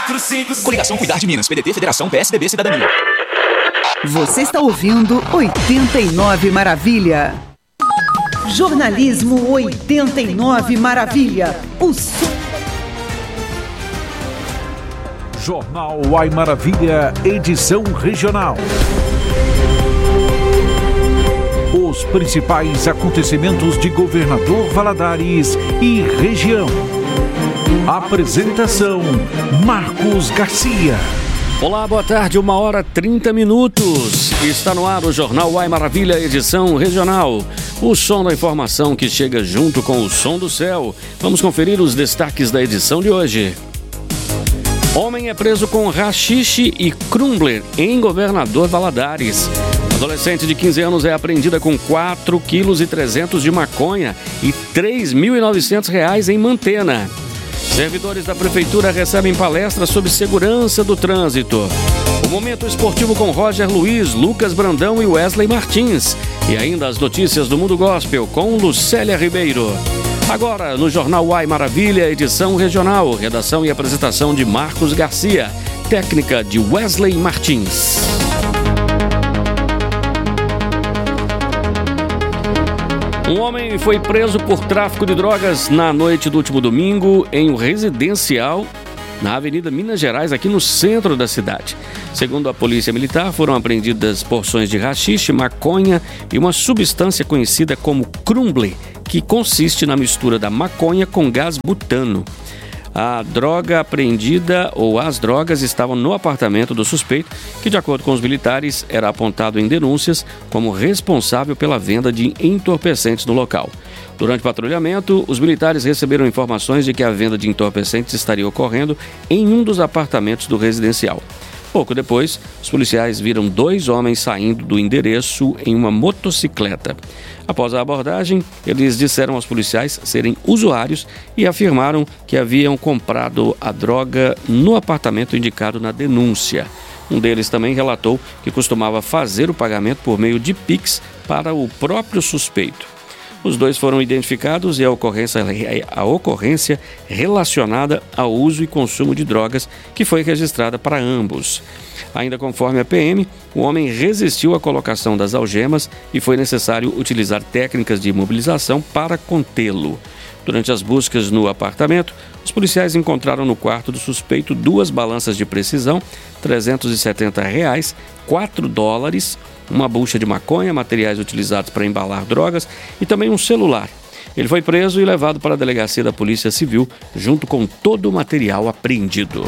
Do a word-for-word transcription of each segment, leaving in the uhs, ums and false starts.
quatro cinco seis. Coligação Cuidar de Minas, P D T, Federação, P S D B, Cidadania. Você está ouvindo oitenta e nove Maravilha. Jornalismo oitenta e nove Maravilha. O som... Jornal Uai Maravilha, edição regional. Os principais acontecimentos de Governador Valadares e região. Apresentação: Marcos Garcia. Olá, boa tarde, uma hora trinta minutos. Está no ar o Jornal Uai Maravilha, edição regional. O som da informação que chega junto com o som do céu. Vamos conferir os destaques da edição de hoje. Homem é preso com haxixe e crumbler em Governador Valadares. Adolescente de quinze anos é apreendida com quatro vírgula trezentos quilos de maconha e três mil e novecentos reais em Mantena. Servidores da Prefeitura recebem palestra sobre segurança do trânsito. O momento esportivo com Roger Luiz, Lucas Brandão e Wesley Martins. E ainda as notícias do Mundo Gospel com Lucélia Ribeiro. Agora, no Jornal Uai Maravilha, edição regional, redação e apresentação de Marcos Garcia, técnica de Wesley Martins. Um homem foi preso por tráfico de drogas na noite do último domingo em um residencial na Avenida Minas Gerais, aqui no centro da cidade. Segundo a Polícia Militar, foram apreendidas porções de haxixe, maconha e uma substância conhecida como crumble, que consiste na mistura da maconha com gás butano. A droga apreendida, ou as drogas, estavam no apartamento do suspeito, que, de acordo com os militares, era apontado em denúncias como responsável pela venda de entorpecentes no local. Durante o patrulhamento, os militares receberam informações de que a venda de entorpecentes estaria ocorrendo em um dos apartamentos do residencial. Pouco depois, os policiais viram dois homens saindo do endereço em uma motocicleta. Após a abordagem, eles disseram aos policiais serem usuários e afirmaram que haviam comprado a droga no apartamento indicado na denúncia. Um deles também relatou que costumava fazer o pagamento por meio de Pix para o próprio suspeito. Os dois foram identificados e a ocorrência, a ocorrência relacionada ao uso e consumo de drogas que foi registrada para ambos. Ainda conforme a P M, o homem resistiu à colocação das algemas e foi necessário utilizar técnicas de imobilização para contê-lo. Durante as buscas no apartamento, os policiais encontraram no quarto do suspeito duas balanças de precisão, trezentos e setenta reais, quatro dólares, uma bucha de maconha, materiais utilizados para embalar drogas e também um celular. Ele foi preso e levado para a delegacia da Polícia Civil, junto com todo o material apreendido.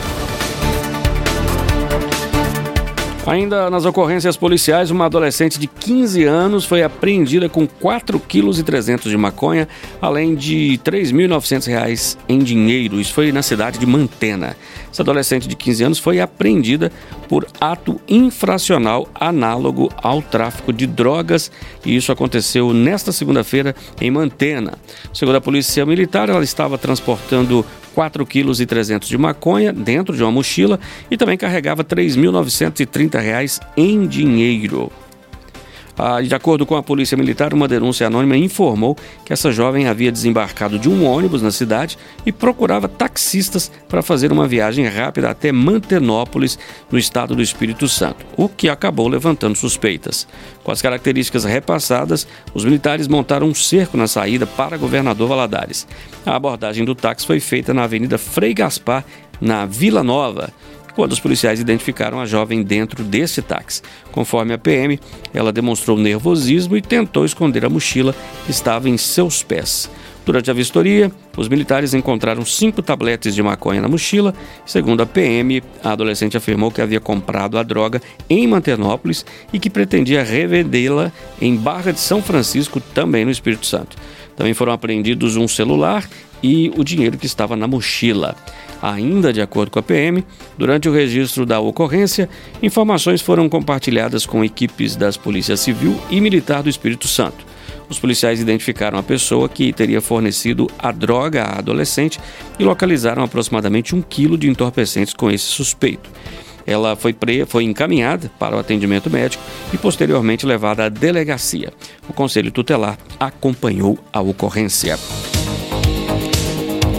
Ainda nas ocorrências policiais, uma adolescente de quinze anos foi apreendida com quatro vírgula trezentos quilos de maconha, além de três mil e novecentos reais em dinheiro. Isso foi na cidade de Mantena. Essa adolescente de quinze anos foi apreendida por ato infracional análogo ao tráfico de drogas, e isso aconteceu nesta segunda-feira em Mantena. Segundo a Polícia Militar, ela estava transportando quatro vírgula trezentos quilos de maconha dentro de uma mochila e também carregava três mil novecentos e trinta reais em dinheiro. Ah, de acordo com a Polícia Militar, uma denúncia anônima informou que essa jovem havia desembarcado de um ônibus na cidade e procurava taxistas para fazer uma viagem rápida até Mantenópolis, no estado do Espírito Santo, o que acabou levantando suspeitas. Com as características repassadas, os militares montaram um cerco na saída para Governador Valadares. A abordagem do táxi foi feita na Avenida Frei Gaspar, na Vila Nova, quando os policiais identificaram a jovem dentro desse táxi. Conforme a P M, ela demonstrou nervosismo e tentou esconder a mochila que estava em seus pés. Durante a vistoria, os militares encontraram cinco tabletes de maconha na mochila. Segundo a P M, a adolescente afirmou que havia comprado a droga em Mantenópolis e que pretendia revendê-la em Barra de São Francisco, também no Espírito Santo. Também foram apreendidos um celular e o dinheiro que estava na mochila. Ainda de acordo com a P M, durante o registro da ocorrência, informações foram compartilhadas com equipes das Polícia Civil e Militar do Espírito Santo. Os policiais identificaram a pessoa que teria fornecido a droga à adolescente e localizaram aproximadamente um quilo de entorpecentes com esse suspeito. Ela foi, pre... foi encaminhada para o atendimento médico e posteriormente levada à delegacia. O Conselho Tutelar acompanhou a ocorrência.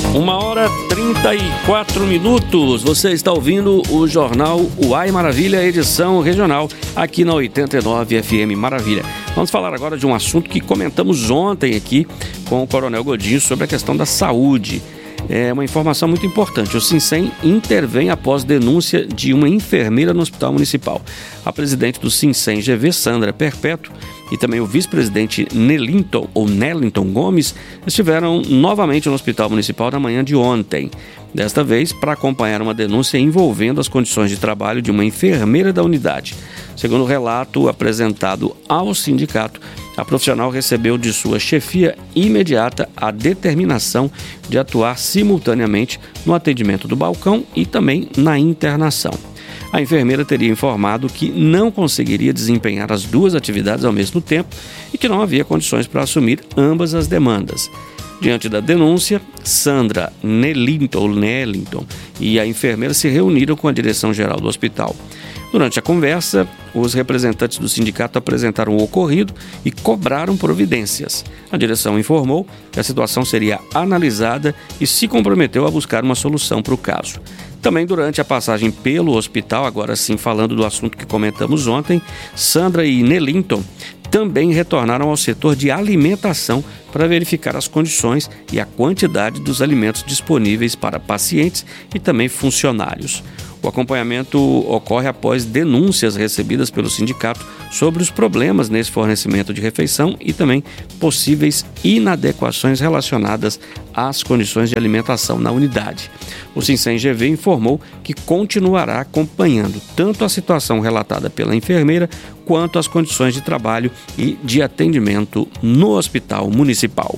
Uma hora trinta e quatro minutos. Você está ouvindo o jornal Uai Maravilha, edição regional, aqui na oitenta e nove F M Maravilha. Vamos falar agora de um assunto que comentamos ontem aqui com o Coronel Godinho sobre a questão da saúde. É uma informação muito importante. O Sincem intervém após denúncia de uma enfermeira no Hospital Municipal. A presidente do Sincem G V, Sandra Perpétuo, e também o vice-presidente Nelinton, ou Nelinton Gomes, estiveram novamente no Hospital Municipal na manhã de ontem. Desta vez, para acompanhar uma denúncia envolvendo as condições de trabalho de uma enfermeira da unidade. Segundo o relato apresentado ao sindicato, a profissional recebeu de sua chefia imediata a determinação de atuar simultaneamente no atendimento do balcão e também na internação. A enfermeira teria informado que não conseguiria desempenhar as duas atividades ao mesmo tempo e que não havia condições para assumir ambas as demandas. Diante da denúncia, Sandra Nelinton, Nelinton e a enfermeira se reuniram com a direção-geral do hospital. Durante a conversa, os representantes do sindicato apresentaram o ocorrido e cobraram providências. A direção informou que a situação seria analisada e se comprometeu a buscar uma solução para o caso. Também durante a passagem pelo hospital, agora sim falando do assunto que comentamos ontem, Sandra e Nelinton também retornaram ao setor de alimentação para verificar as condições e a quantidade dos alimentos disponíveis para pacientes e também funcionários. O acompanhamento ocorre após denúncias recebidas pelo sindicato sobre os problemas nesse fornecimento de refeição e também possíveis inadequações relacionadas às condições de alimentação na unidade. O Sincem G V informou que continuará acompanhando tanto a situação relatada pela enfermeira quanto as condições de trabalho e de atendimento no Hospital Municipal.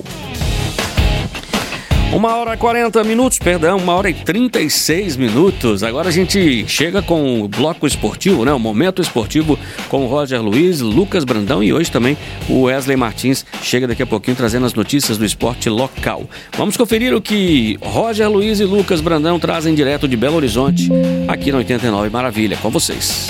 Uma hora e quarenta minutos, perdão, uma hora e trinta e seis minutos. Agora a gente chega com o bloco esportivo, né? O Momento Esportivo com o Roger Luiz, Lucas Brandão e hoje também o Wesley Martins chega daqui a pouquinho trazendo as notícias do esporte local. Vamos conferir o que Roger Luiz e Lucas Brandão trazem direto de Belo Horizonte, aqui na oitenta e nove Maravilha, com vocês.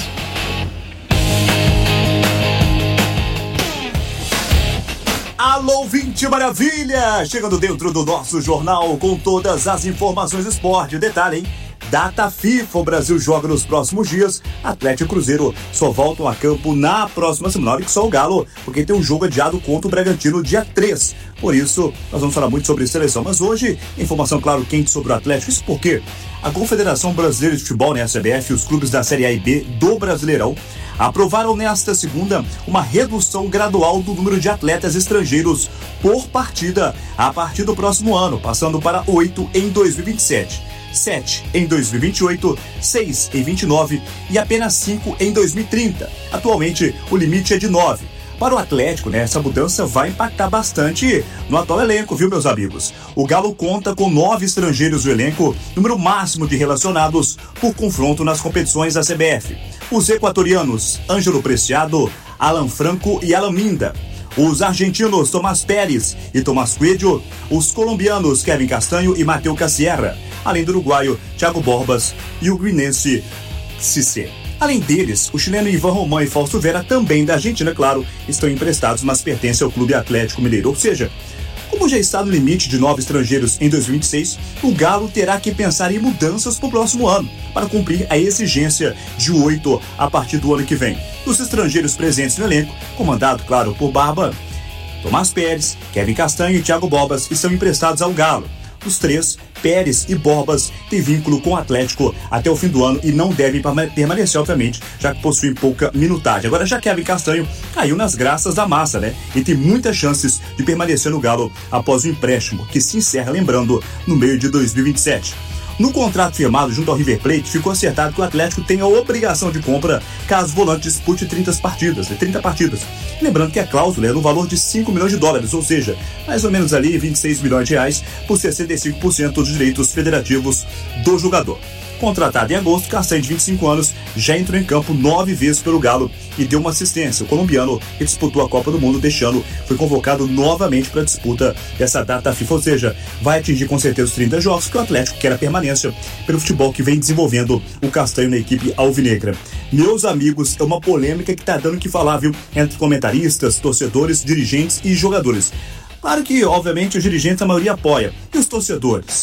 Alô, vinte Maravilha! Chegando dentro do nosso jornal com todas as informações do esporte. Detalhe, hein? Data FIFA, o Brasil joga nos próximos dias. Atlético e Cruzeiro só voltam a campo na próxima semana. E só o Galo, porque tem um jogo adiado contra o Bragantino dia três. Por isso, nós vamos falar muito sobre seleção. Mas hoje, informação, claro, quente sobre o Atlético. Isso porque a Confederação Brasileira de Futebol, né, a C B F, e os clubes da Série A e B do Brasileirão aprovaram nesta segunda uma redução gradual do número de atletas estrangeiros por partida a partir do próximo ano, passando para oito em dois mil e vinte e sete, sete em dois mil e vinte e oito, seis em vinte e nove e apenas cinco em dois mil e trinta. Atualmente, o limite é de nove. Para o Atlético, né, essa mudança vai impactar bastante no atual elenco, viu, meus amigos? O Galo conta com nove estrangeiros no elenco, número máximo de relacionados por confronto nas competições da C B F. Os equatorianos, Ângelo Preciado, Alan Franco e Alan Minda. Os argentinos, Tomás Pérez e Tomás Coelho. Os colombianos, Kevin Castanho e Mateu Casierra. Além do uruguaio, Thiago Borbas e o guinense Cissé. Além deles, o chileno Ivan Román e Fausto Vera, também da Argentina, claro, estão emprestados, mas pertencem ao Clube Atlético Mineiro. Ou seja, como já está no limite de nove estrangeiros em dois mil e vinte e seis, o Galo terá que pensar em mudanças para o próximo ano, para cumprir a exigência de oito a partir do ano que vem. Os estrangeiros presentes no elenco, comandado, claro, por Barba, Tomás Pérez, Kevin Castanho e Thiago Borbas, estão emprestados ao Galo. Os três, Pérez e Borbas, têm vínculo com o Atlético até o fim do ano e não devem permanecer, obviamente, já que possuem pouca minutagem. Agora, já Kevin Castanho caiu nas graças da massa, né? E tem muitas chances de permanecer no Galo após o empréstimo, que se encerra, lembrando, no meio de dois mil e vinte e sete. No contrato firmado junto ao River Plate, ficou acertado que o Atlético tem a obrigação de compra caso o volante dispute trinta partidas. trinta partidas. Lembrando que a cláusula é no valor de cinco milhões de dólares, ou seja, mais ou menos ali vinte e seis milhões de reais por sessenta e cinco por cento dos direitos federativos do jogador. Contratado em agosto, Castanho, de vinte e cinco anos, já entrou em campo nove vezes pelo Galo e deu uma assistência. O colombiano, que disputou a Copa do Mundo deste ano, foi convocado novamente para a disputa dessa data FIFA, ou seja, vai atingir com certeza os trinta jogos, que o Atlético quer a permanência pelo futebol que vem desenvolvendo o Castanho na equipe alvinegra. Meus amigos, é uma polêmica que está dando o que falar, viu, entre comentaristas, torcedores, dirigentes e jogadores. Claro que, obviamente, os dirigentes a maioria apoia. E os torcedores?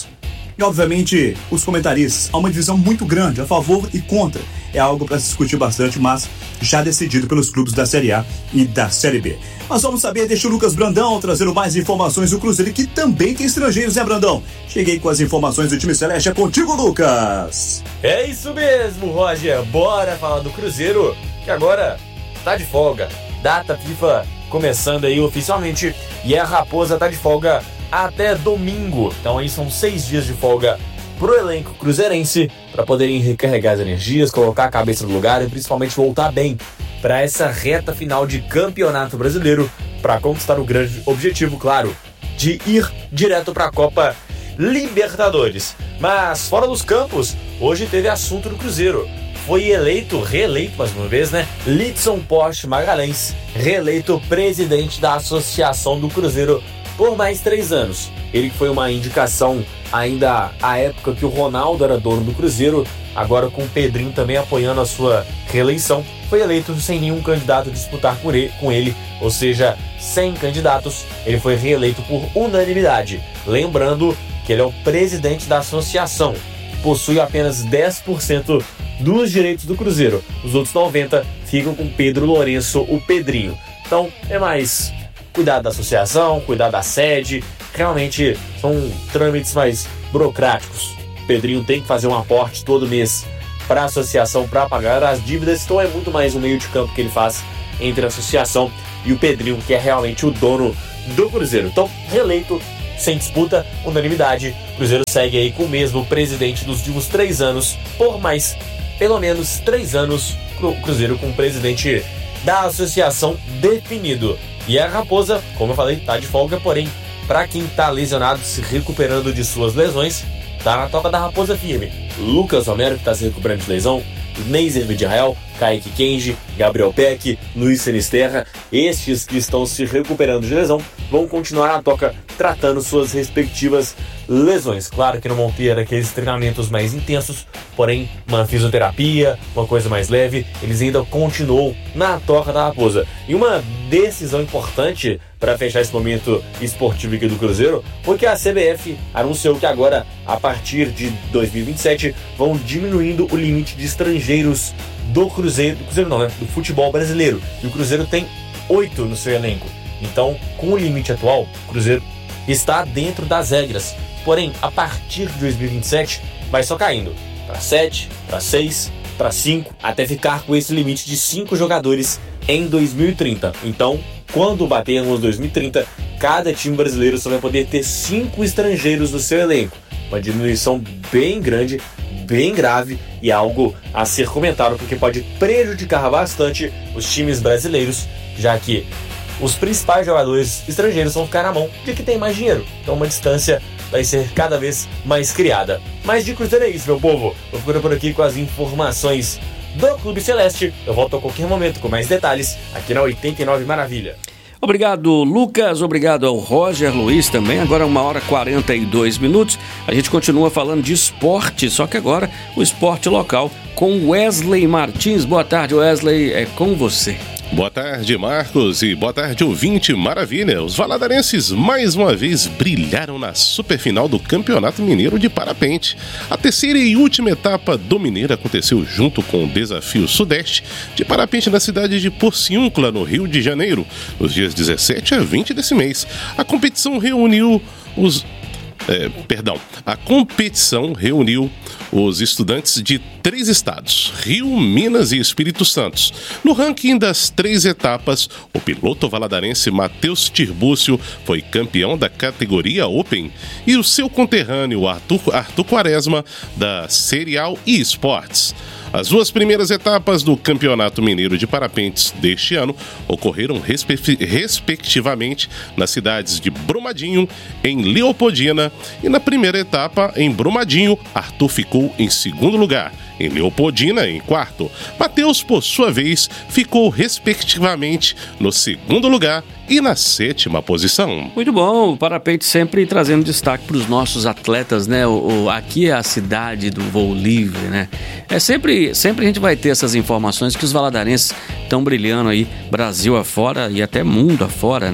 E, obviamente, os comentaristas, há uma divisão muito grande a favor e contra. É algo para se discutir bastante, mas já decidido pelos clubes da Série A e da Série B. Mas vamos saber, deixa o Lucas Brandão trazendo mais informações do Cruzeiro, que também tem estrangeiros, né, Brandão? Cheguei com as informações do time Celeste, é contigo, Lucas! É isso mesmo, Roger. Bora falar do Cruzeiro, que agora tá de folga. Data FIFA começando aí oficialmente, e a Raposa tá de folga até domingo. Então aí são seis dias de folga pro elenco cruzeirense, para poderem recarregar as energias, colocar a cabeça no lugar e principalmente voltar bem para essa reta final de Campeonato Brasileiro, para conquistar o grande objetivo, claro, de ir direto para a Copa Libertadores. Mas fora dos campos, hoje teve assunto do Cruzeiro. Foi eleito, reeleito mais uma vez, né? Lidson Porsche Magalhães, reeleito presidente da Associação do Cruzeiro por mais três anos. Ele que foi uma indicação ainda à época que o Ronaldo era dono do Cruzeiro, agora com o Pedrinho também apoiando a sua reeleição, foi eleito sem nenhum candidato disputar com ele, ou seja, sem candidatos, ele foi reeleito por unanimidade. Lembrando que ele é o presidente da associação, que possui apenas dez por cento dos direitos do Cruzeiro. Os outros noventa por cento ficam com Pedro Lourenço, o Pedrinho. Então, é mais cuidar da associação, cuidar da sede. Realmente são trâmites mais burocráticos. O Pedrinho tem que fazer um aporte todo mês para a associação para pagar as dívidas, então é muito mais um meio de campo que ele faz entre a associação e o Pedrinho, que é realmente o dono do Cruzeiro. Então, reeleito, sem disputa, unanimidade. O Cruzeiro segue aí com o mesmo presidente dos últimos três anos, por mais pelo menos três anos, o Cruzeiro com o presidente da associação definido. E a Raposa, como eu falei, tá de folga, porém, para quem tá lesionado, se recuperando de suas lesões, tá na toca da Raposa firme. Lucas Romero, que tá se recuperando de lesão, Neiser Vidiael, Kaique Kenji, Gabriel Peck, Luiz Sinisterra, estes que estão se recuperando de lesão, vão continuar na toca tratando suas respectivas lesões. Claro que não vão ter aqueles treinamentos mais intensos, porém uma fisioterapia, uma coisa mais leve, eles ainda continuam na toca da Raposa. E uma decisão importante para fechar esse momento esportivo aqui do Cruzeiro foi que a C B F anunciou que agora, a partir de dois mil e vinte e sete, vão diminuindo o limite de estrangeiros do Cruzeiro, do Cruzeiro não, né? Do futebol brasileiro. E o Cruzeiro tem oito no seu elenco. Então, com o limite atual, o Cruzeiro está dentro das regras. Porém, a partir de dois mil e vinte e sete, vai só caindo para sete, para seis, para cinco, até ficar com esse limite de cinco jogadores em dois mil e trinta. Então, quando batermos dois mil e trinta, cada time brasileiro só vai poder ter cinco estrangeiros no seu elenco. Uma diminuição bem grande, bem grave e algo a ser comentado, porque pode prejudicar bastante os times brasileiros, já que os principais jogadores estrangeiros vão ficar na mão de quem tem mais dinheiro. Então uma distância vai ser cada vez mais criada. Mas de Cruzeiro é isso, meu povo. Vou ficando por aqui com as informações do Clube Celeste. Eu volto a qualquer momento com mais detalhes aqui na oitenta e nove Maravilha. Obrigado, Lucas. Obrigado ao Roger Luiz também. Agora uma hora e quarenta e dois minutos. A gente continua falando de esporte, só que agora o esporte local com Wesley Martins. Boa tarde, Wesley. É com você. Boa tarde, Marcos, e boa tarde, ouvinte Maravilha. Os valadarenses mais uma vez brilharam na superfinal do Campeonato Mineiro de Parapente. A terceira e última etapa do Mineiro aconteceu junto com o Desafio Sudeste de Parapente na cidade de Porciúncula, no Rio de Janeiro, nos dias dezessete a vinte desse mês. A competição reuniu os... É, perdão, a competição reuniu os estudantes de três estados, Rio, Minas e Espírito Santo. No ranking das três etapas, o piloto valadarense Matheus Tirbúcio foi campeão da categoria Open e o seu conterrâneo Arthur, Arthur Quaresma da Serial eSports. As duas primeiras etapas do Campeonato Mineiro de Parapentes deste ano ocorreram respe- respectivamente nas cidades de Brumadinho, em Leopoldina, e na primeira etapa, em Brumadinho, Arthur ficou em segundo lugar, em Leopoldina, em quarto. Matheus, por sua vez, ficou respectivamente no segundo lugar e na sétima posição. Muito bom, o Parapente sempre trazendo destaque para os nossos atletas, né? O, o, aqui é a cidade do voo livre, né? É sempre, sempre a gente vai ter essas informações que os valadarenses estão brilhando aí, Brasil afora e até mundo afora, né?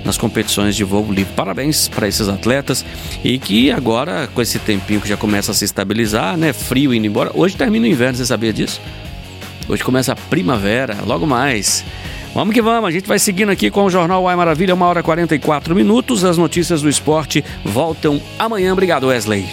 nas competições de voo livre. Parabéns para esses atletas e que agora, com esse tempinho que já começa a se estabilizar, né? Frio indo embora. Hoje termina o inverno, você sabia disso? Hoje começa a primavera, logo mais. Vamos que vamos, a gente vai seguindo aqui com o Jornal Uai Maravilha, uma hora e quarenta e quatro minutos. As notícias do esporte voltam amanhã. Obrigado, Wesley.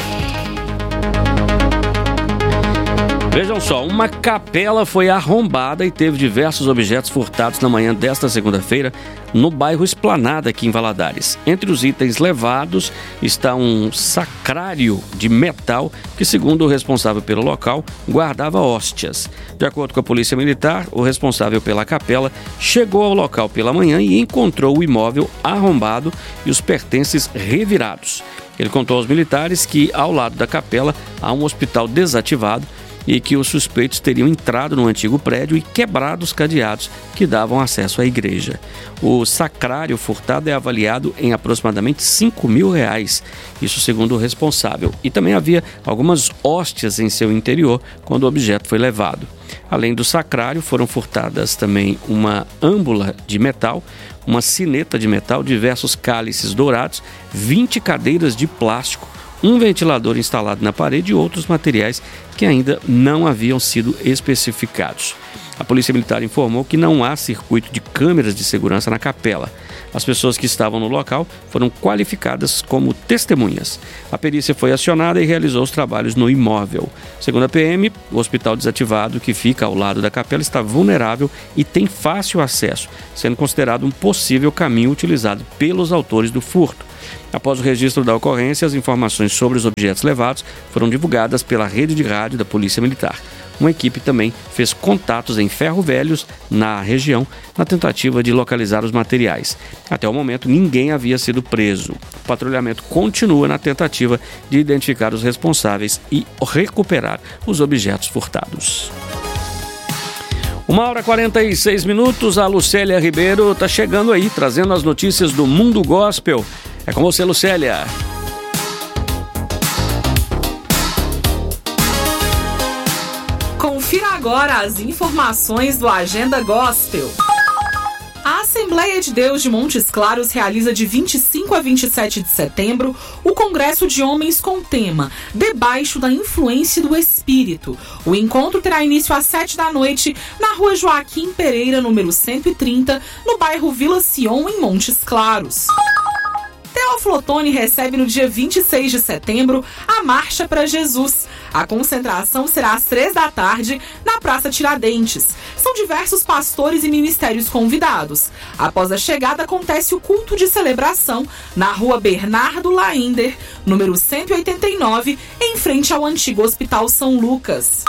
Vejam só, uma capela foi arrombada e teve diversos objetos furtados na manhã desta segunda-feira no bairro Esplanada, aqui em Valadares. Entre os itens levados está um sacrário de metal que, segundo o responsável pelo local, guardava hóstias. De acordo com a Polícia Militar, o responsável pela capela chegou ao local pela manhã e encontrou o imóvel arrombado e os pertences revirados. Ele contou aos militares que, ao lado da capela, há um hospital desativado e que os suspeitos teriam entrado no antigo prédio e quebrado os cadeados que davam acesso à igreja. O sacrário furtado é avaliado em aproximadamente cinco mil reais, isso segundo o responsável. E também havia algumas hóstias em seu interior quando o objeto foi levado. Além do sacrário, foram furtadas também uma âmbula de metal, uma sineta de metal, diversos cálices dourados, vinte cadeiras de plástico, um ventilador instalado na parede e outros materiais que ainda não haviam sido especificados. A Polícia Militar informou que não há circuito de câmeras de segurança na capela. As pessoas que estavam no local foram qualificadas como testemunhas. A perícia foi acionada e realizou os trabalhos no imóvel. Segundo a P M, o hospital desativado, que fica ao lado da capela, está vulnerável e tem fácil acesso, sendo considerado um possível caminho utilizado pelos autores do furto. Após o registro da ocorrência, as informações sobre os objetos levados foram divulgadas pela rede de rádio da Polícia Militar. Uma equipe também fez contatos em Ferro Velhos, na região, na tentativa de localizar os materiais. Até o momento, ninguém havia sido preso. O patrulhamento continua na tentativa de identificar os responsáveis e recuperar os objetos furtados. Uma hora e quarenta e seis minutos, a Lucélia Ribeiro está chegando aí, trazendo as notícias do mundo gospel. É com você, Lucélia. Confira agora as informações do Agenda Gospel. A Assembleia de Deus de Montes Claros realiza de vinte e cinco a vinte e sete de setembro o Congresso de Homens com o tema Debaixo da Influência do Espírito. O encontro terá início às sete da noite na rua Joaquim Pereira, número cento e trinta, no bairro Vila Sion, em Montes Claros. Teófilo Otoni recebe no dia vinte e seis de setembro a Marcha para Jesus. A concentração será às três da tarde na Praça Tiradentes. São diversos pastores e ministérios convidados. Após a chegada, acontece o culto de celebração na rua Bernardo Lainder, número cento e oitenta e nove, em frente ao antigo Hospital São Lucas.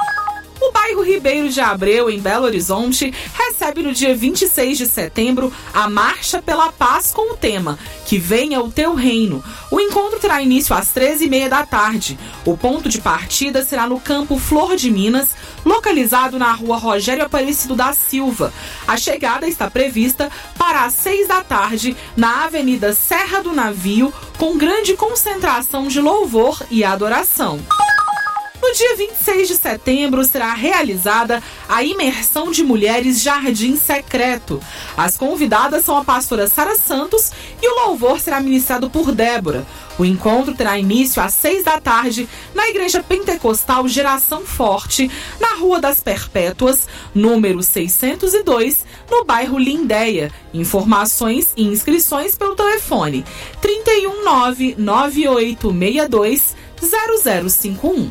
O bairro Ribeiro de Abreu, em Belo Horizonte, recebe no dia vinte e seis de setembro a Marcha pela Paz com o tema Que Venha o Teu Reino. O encontro terá início às treze e meia da tarde. O ponto de partida será no campo Flor de Minas, localizado na rua Rogério Aparecido da Silva. A chegada está prevista para as seis da tarde na Avenida Serra do Navio, com grande concentração de louvor e adoração. No dia vinte e seis de setembro será realizada a imersão de mulheres Jardim Secreto. As convidadas são a pastora Sara Santos e o louvor será ministrado por Débora. O encontro terá início às seis da tarde na Igreja Pentecostal Geração Forte, na Rua das Perpétuas, número seiscentos e dois, no bairro Lindéia. Informações e inscrições pelo telefone trinta e um, nove nove oito seis dois, zero zero cinco um.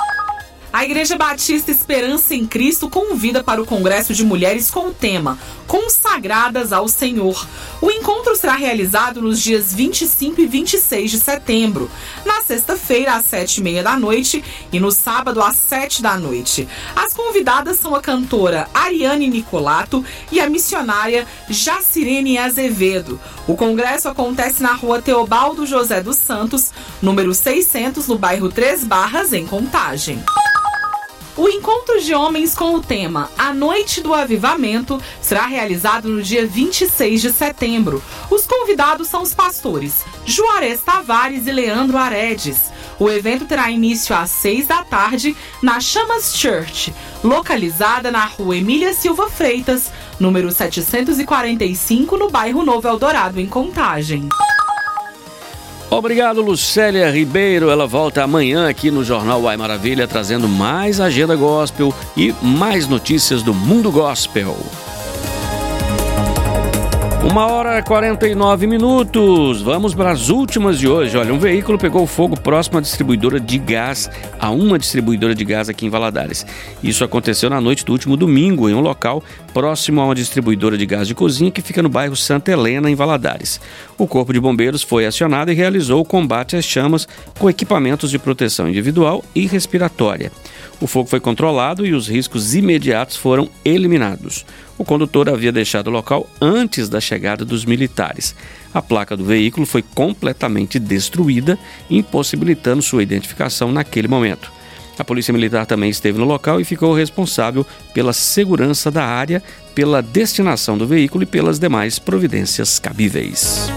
A Igreja Batista Esperança em Cristo convida para o Congresso de Mulheres com o tema Consagradas ao Senhor. O encontro será realizado nos dias vinte e cinco e vinte e seis de setembro, na sexta-feira às sete e meia da noite e no sábado às sete da noite. As convidadas são a cantora Ariane Nicolato e a missionária Jacirene Azevedo. O congresso acontece na rua Teobaldo José dos Santos, número seiscentos, no bairro Três Barras, em Contagem. O encontro de homens com o tema A Noite do Avivamento será realizado no dia vinte e seis de setembro. Os convidados são os pastores Juarez Tavares e Leandro Aredes. O evento terá início às seis da tarde na Chamas Church, localizada na rua Emília Silva Freitas, número setecentos e quarenta e cinco, no bairro Novo Eldorado, em Contagem. Obrigado, Lucélia Ribeiro. Ela volta amanhã aqui no Jornal Uai Maravilha, trazendo mais agenda gospel e mais notícias do mundo gospel. Uma hora e quarenta e nove minutos. Vamos para as últimas de hoje. Olha, um veículo pegou fogo próximo à distribuidora de gás, a uma distribuidora de gás aqui em Valadares. Isso aconteceu na noite do último domingo, em um local próximo a uma distribuidora de gás de cozinha que fica no bairro Santa Helena, em Valadares. O Corpo de Bombeiros foi acionado e realizou o combate às chamas com equipamentos de proteção individual e respiratória. O fogo foi controlado e os riscos imediatos foram eliminados. O condutor havia deixado o local antes da chegada dos militares. A placa do veículo foi completamente destruída, impossibilitando sua identificação naquele momento. A Polícia Militar também esteve no local e ficou responsável pela segurança da área, pela destinação do veículo e pelas demais providências cabíveis.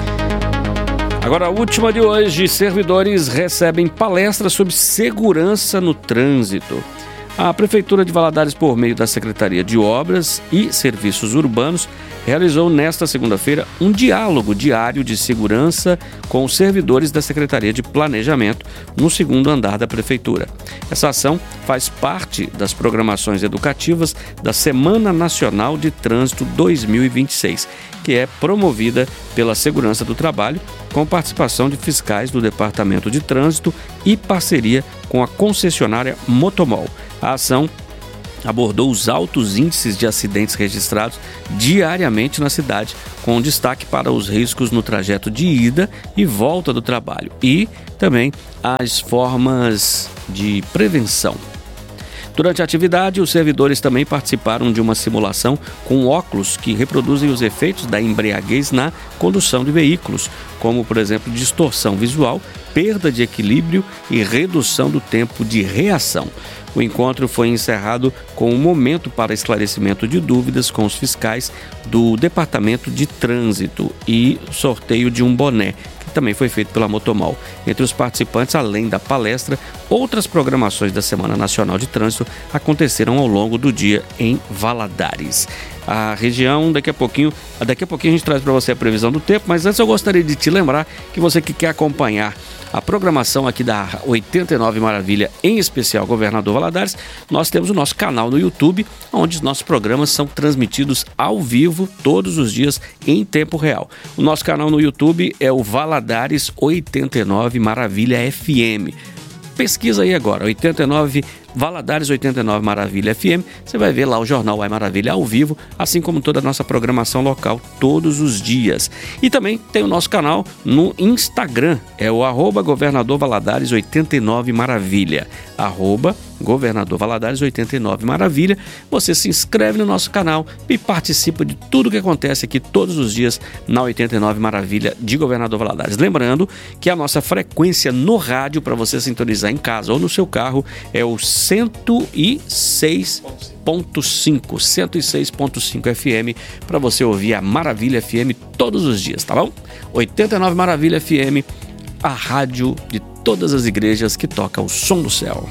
Agora, a última de hoje: servidores recebem palestra sobre segurança no trânsito. A Prefeitura de Valadares, por meio da Secretaria de Obras e Serviços Urbanos, realizou nesta segunda-feira um diálogo diário de segurança com os servidores da Secretaria de Planejamento no segundo andar da Prefeitura. Essa ação faz parte das programações educativas da Semana Nacional de Trânsito dois mil e vinte e seis, que é promovida pela Segurança do Trabalho, com participação de fiscais do Departamento de Trânsito e parceria com a concessionária Motomol. A ação abordou os altos índices de acidentes registrados diariamente na cidade, com destaque para os riscos no trajeto de ida e volta do trabalho e também as formas de prevenção. Durante a atividade, os servidores também participaram de uma simulação com óculos que reproduzem os efeitos da embriaguez na condução de veículos, como, por exemplo, distorção visual, perda de equilíbrio e redução do tempo de reação. O encontro foi encerrado com um momento para esclarecimento de dúvidas com os fiscais do Departamento de Trânsito e sorteio de um boné, que também foi feito pela Motomol. Entre os participantes, além da palestra, outras programações da Semana Nacional de Trânsito aconteceram ao longo do dia em Valadares. A região, daqui a pouquinho, daqui a pouquinho a gente traz para você a previsão do tempo, mas antes eu gostaria de te lembrar que você que quer acompanhar a programação aqui da oitenta e nove Maravilha, em especial Governador Valadares, nós temos o nosso canal no YouTube, onde os nossos programas são transmitidos ao vivo todos os dias em tempo real. O nosso canal no YouTube é o Valadares oitenta e nove Maravilha F M. Pesquisa aí agora, oitenta e nove Valadares oitenta e nove Maravilha F M, você vai ver lá o Jornal Uai Maravilha ao vivo, assim como toda a nossa programação local todos os dias. E também tem o nosso canal no Instagram, é o arroba Governador Valadares oitenta e nove Maravilha, arroba Governador Valadares oitenta e nove Maravilha. Você se inscreve no nosso canal e participa de tudo que acontece aqui todos os dias na oitenta e nove Maravilha de Governador Valadares. Lembrando que a nossa frequência no rádio para você sintonizar em casa ou no seu carro é o cento e seis ponto cinco, cento e seis ponto cinco F M, para você ouvir a Maravilha F M todos os dias, tá bom? oitenta e nove Maravilha F M, a rádio de todas as igrejas que toca o som do céu.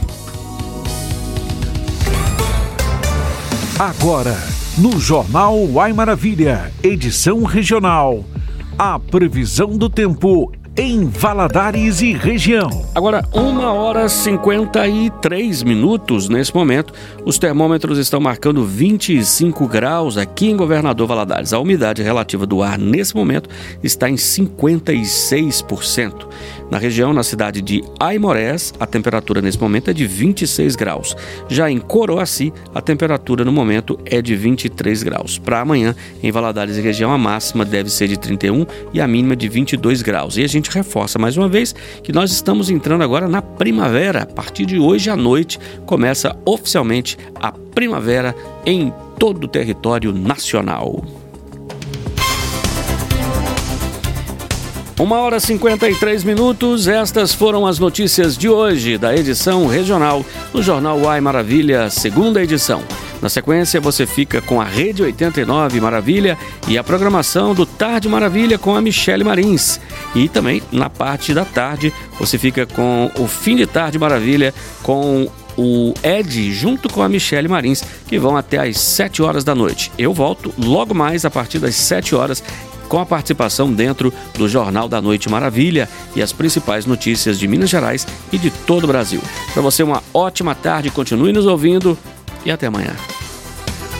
Agora, no Jornal Uai Maravilha, edição regional, a previsão do tempo em Valadares e região. Agora, uma hora e cinquenta e três minutos nesse momento. Os termômetros estão marcando vinte e cinco graus aqui em Governador Valadares. A umidade relativa do ar nesse momento está em cinquenta e seis por cento. Na região, na cidade de Aimorés, a temperatura nesse momento é de vinte e seis graus. Já em Coroaci, a temperatura no momento é de vinte e três graus. Para amanhã, em Valadares e região, a máxima deve ser de trinta e um e a mínima de vinte e dois graus. E a gente reforça mais uma vez que nós estamos entrando agora na primavera. A partir de hoje à noite começa oficialmente a primavera em todo o território nacional. Uma hora e cinquenta e três minutos, estas foram as notícias de hoje da edição regional do Jornal Uai Maravilha, segunda edição. Na sequência, você fica com a Rede oitenta e nove Maravilha e a programação do Tarde Maravilha com a Michele Marins. E também, na parte da tarde, você fica com o Fim de Tarde Maravilha com o Ed junto com a Michele Marins, que vão até às sete horas da noite. Eu volto logo mais a partir das sete horas com a participação dentro do Jornal da Noite Maravilha e as principais notícias de Minas Gerais e de todo o Brasil. Para você uma ótima tarde, continue nos ouvindo e até amanhã.